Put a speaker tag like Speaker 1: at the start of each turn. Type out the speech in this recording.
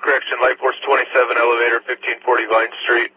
Speaker 1: correction, Light Force 27, elevator, 1540 Vine Street.